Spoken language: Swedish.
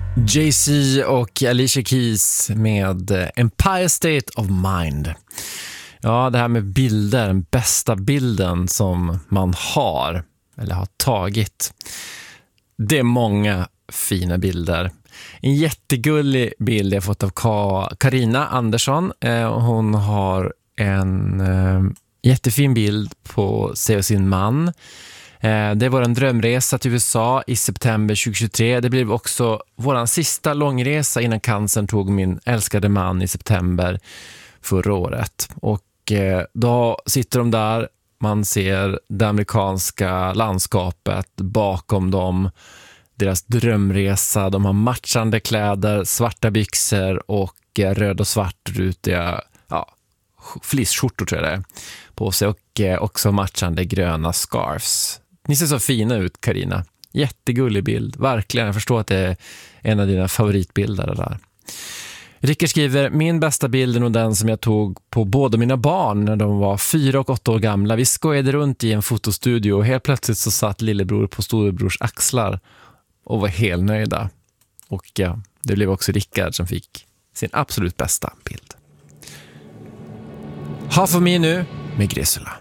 Jay-Z och Alicia Keys med Empire State of Mind. Ja, det här med bilder, den bästa bilden som man har eller har tagit. Det är många fina bilder. En jättegullig bild jag fått av Carina Andersson. Hon har en jättefin bild på sig och sin man. Det var en drömresa till USA i september 2023. Det blev också våran sista långresa innan cancern tog min älskade man i september förra året. Och då sitter de där, man ser det amerikanska landskapet bakom dem, deras drömresa. De har matchande kläder, svarta byxor och röd och svart rutiga fleeceskjortor tror jag det är, på sig, och också matchande gröna scarfs. Ni ser så fina ut, Carina. Jättegullig bild, verkligen. Jag förstår att det är en av dina favoritbilder där. Rickard skriver, min bästa bild är nog den som jag tog på båda mina barn när de var 4 och 8 år gamla. Vi skojade runt i en fotostudio och helt plötsligt så satt lillebror på storebrors axlar och var helt nöjda. Och ja, det blev också Rickard som fick sin absolut bästa bild. Half of Me nu med Grisula.